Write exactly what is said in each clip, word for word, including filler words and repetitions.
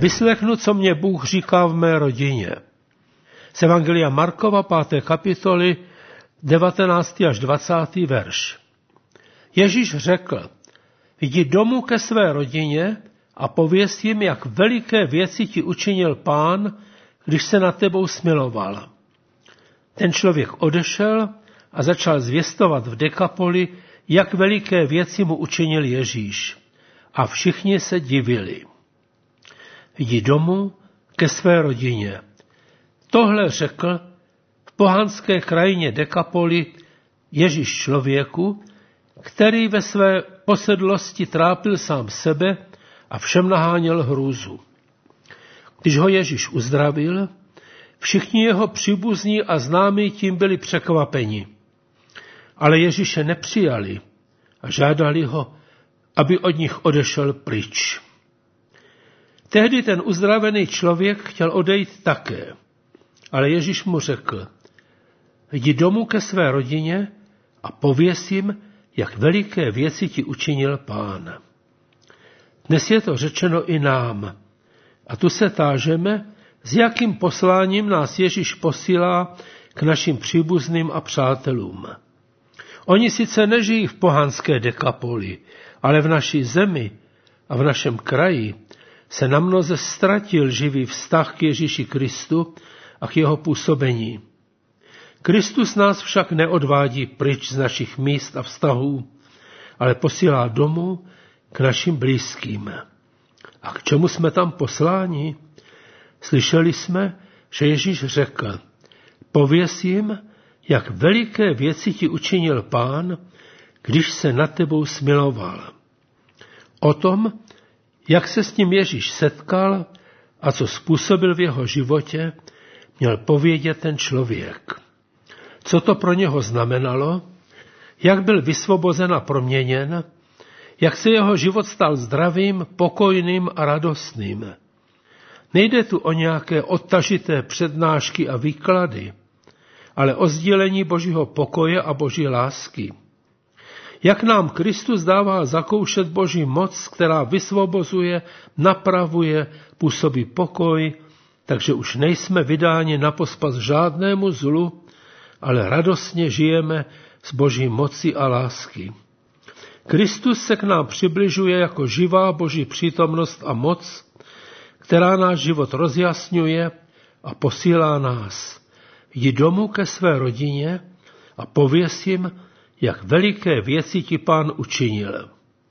Vyslechnu, co mě Bůh říká v mé rodině. Z Evangelia Markova, páté kapitoly, devatenáctý až dvacátý verš. Ježíš řekl, jdi domů ke své rodině a pověz jim, jak veliké věci ti učinil Pán, když se nad tebou smiloval. Ten člověk odešel a začal zvěstovat v Dekapoli, jak veliké věci mu učinil Ježíš. A všichni se divili. Jdi domů ke své rodině. Tohle řekl v pohanské krajině Dekapoli Ježíš člověku, který ve své posedlosti trápil sám sebe a všem naháněl hrůzu. Když ho Ježíš uzdravil, všichni jeho příbuzní a známí tím byli překvapeni. Ale Ježíše nepřijali a žádali ho, aby od nich odešel pryč. Tehdy ten uzdravený člověk chtěl odejít také, ale Ježíš mu řekl, jdi domů ke své rodině a pověz jim, jak veliké věci ti učinil Pán. Dnes je to řečeno i nám. A tu se tážeme, s jakým posláním nás Ježíš posílá k našim příbuzným a přátelům. Oni sice nežijí v pohanské Dekapoli, ale v naší zemi a v našem kraji se namnoze ztratil živý vztah k Ježíši Kristu a k jeho působení. Kristus nás však neodvádí pryč z našich míst a vztahů, ale posílá domů k našim blízkým. A k čemu jsme tam posláni? Slyšeli jsme, že Ježíš řekl, pověz jim, jak veliké věci ti učinil Pán, když se nad tebou smiloval. O tom, jak se s ním Ježíš setkal a co způsobil v jeho životě, měl povědět ten člověk. Co to pro něho znamenalo, jak byl vysvobozen a proměněn, jak se jeho život stal zdravým, pokojným a radostným. Nejde tu o nějaké odtažité přednášky a výklady, ale o sdílení Božího pokoje a Boží lásky. Jak nám Kristus dává zakoušet Boží moc, která vysvobozuje, napravuje, působí pokoj, takže už nejsme vydáni na pospas žádnému zlu, ale radostně žijeme z Boží moci a lásky. Kristus se k nám přibližuje jako živá Boží přítomnost a moc, která náš život rozjasňuje a posílá nás. Jdi domů ke své rodině a pověz jim, jak veliké věci ti Pán učinil.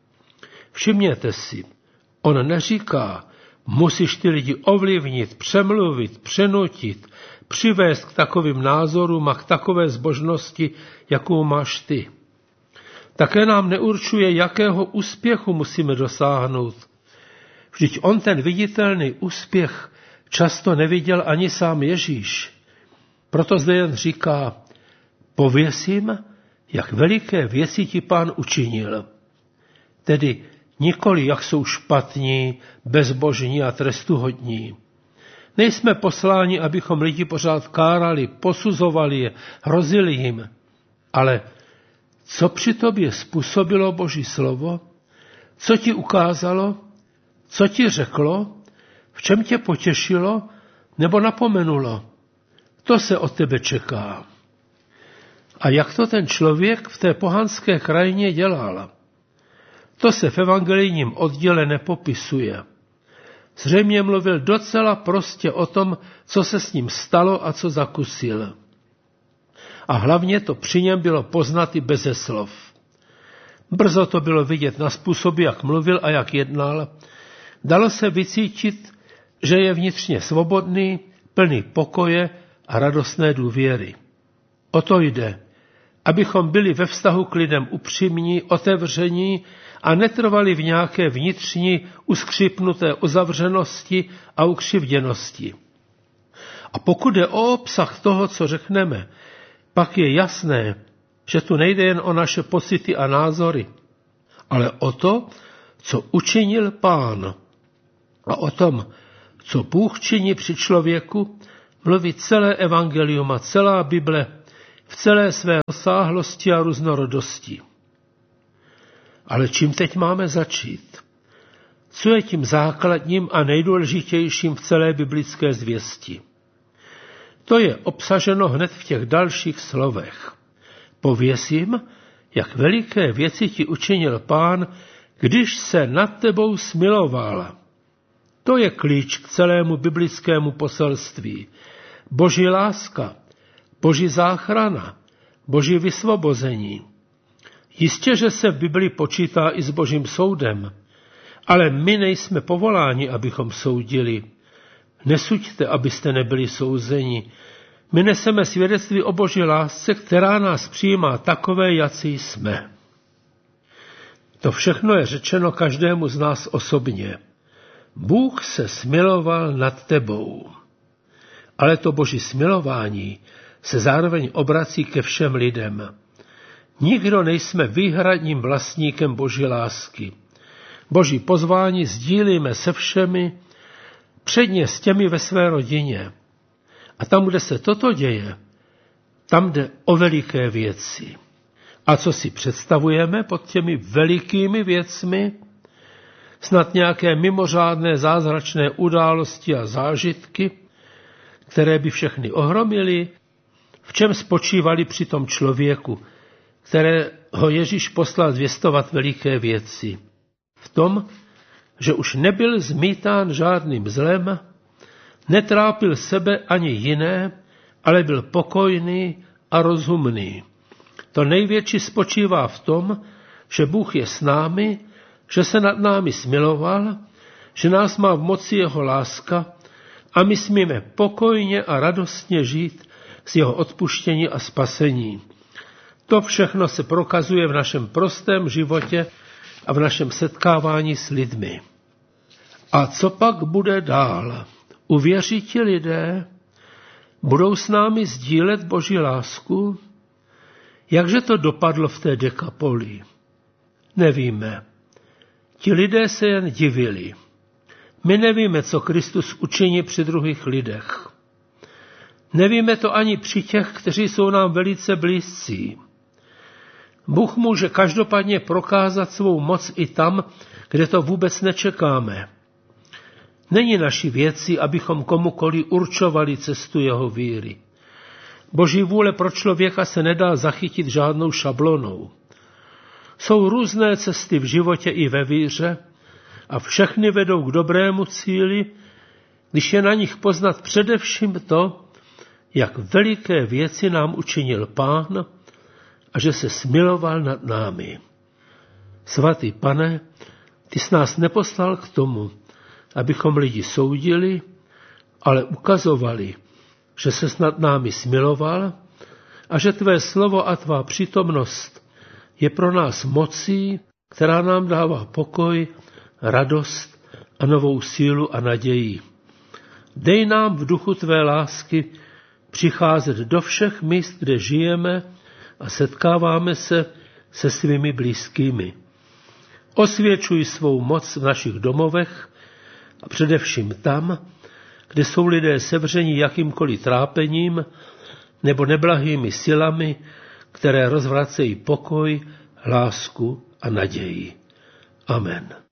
Všimněte si, on neříká, musíš ty lidi ovlivnit, přemluvit, přenutit, přivést k takovým názorům a k takové zbožnosti, jakou máš ty. Také nám neurčuje, jakého úspěchu musíme dosáhnout. Vždyť on ten viditelný úspěch často neviděl ani sám Ježíš. Proto zde jen říká, pověz jim, jak veliké věci ti Pán učinil. Tedy nikoli, jak jsou špatní, bezbožní a trestuhodní. Nejsme posláni, abychom lidi pořád kárali, posuzovali je, hrozili jim. Ale co při tobě způsobilo Boží slovo? Co ti ukázalo? Co ti řeklo? V čem tě potěšilo nebo napomenulo? To se od tebe čeká. A jak to ten člověk v té pohanské krajině dělal? To se v evangelijním oddíle nepopisuje. Zřejmě mluvil docela prostě o tom, co se s ním stalo a co zakusil. A hlavně to při něm bylo poznat i beze slov. Brzo to bylo vidět na způsoby, jak mluvil a jak jednal. Dalo se vycítit, že je vnitřně svobodný, plný pokoje a radostné důvěry. O to jde, abychom byli ve vztahu k lidem upřímní, otevření a netrvali v nějaké vnitřní uskřipnuté uzavřenosti a ukřivděnosti. A pokud je o obsah toho, co řekneme, pak je jasné, že tu nejde jen o naše pocity a názory, ale o to, co učinil Pán. A o tom, co Bůh činí při člověku, mluví celé evangelium a celá Bible v celé své rozsáhlosti a různorodosti. Ale čím teď máme začít? co je tím základním a nejdůležitějším v celé biblické zvěsti. To je obsaženo hned v těch dalších slovech. Pověz jim, jak veliké věci ti učinil Pán, když se nad tebou smiloval. To je klíč k celému biblickému poselství. Boží láska, Boží záchrana, Boží vysvobození. Jistě, že se v Biblii počítá i s Božím soudem, ale my nejsme povoláni, abychom soudili. Nesuďte, abyste nebyli souzeni. My neseme svědectví o Boží lásce, která nás přijímá takové, jací jsme. To všechno je řečeno každému z nás osobně. Bůh se smiloval nad tebou. Ale to Boží smilování se zároveň obrací ke všem lidem. Nikdo nejsme výhradním vlastníkem Boží lásky. Boží pozvání sdílíme se všemi, předně s těmi ve své rodině. A tam, kde se toto děje, tam jde o veliké věci. A co si představujeme pod těmi velikými věcmi? Snad nějaké mimořádné zázračné události a zážitky, které by všechny ohromily? V čem spočívali při tom člověku, kterého Ježíš poslal zvěstovat veliké věci? V tom, že už nebyl zmítán žádným zlem, netrápil sebe ani jiné, ale byl pokojný a rozumný. To největší spočívá v tom, že Bůh je s námi, že se nad námi smiloval, že nás má v moci jeho láska a my smíme pokojně a radostně žít z jeho odpuštění a spasení. To všechno se prokazuje v našem prostém životě a v našem setkávání s lidmi. A co pak bude dál? Uvěří ti lidé? Budou s námi sdílet Boží lásku? Jakže to dopadlo v té Dekapoli? Nevíme. Ti lidé se jen divili. My nevíme, co Kristus učiní při druhých lidech. Nevíme to ani při těch, kteří jsou nám velice blízcí. Bůh může každopádně prokázat svou moc i tam, kde to vůbec nečekáme. Není naší věcí, abychom komukoli určovali cestu jeho víry. Boží vůle pro člověka se nedá zachytit žádnou šablonou. Jsou různé cesty v životě i ve víře a všechny vedou k dobrému cíli, když je na nich poznat především to, jak veliké věci nám učinil Pán a že se smiloval nad námi. Svatý Pane, ty jsi nás neposlal k tomu, abychom lidi soudili, ale ukazovali, že se nad námi smiloval a že tvé slovo a tvá přítomnost je pro nás mocí, která nám dává pokoj, radost a novou sílu a naději. Dej nám v duchu tvé lásky přicházet do všech míst, kde žijeme a setkáváme se se svými blízkými. Osvědčuj svou moc v našich domovech a především tam, kde jsou lidé sevřeni jakýmkoliv trápením nebo neblahými silami, které rozvracejí pokoj, lásku a naději. Amen.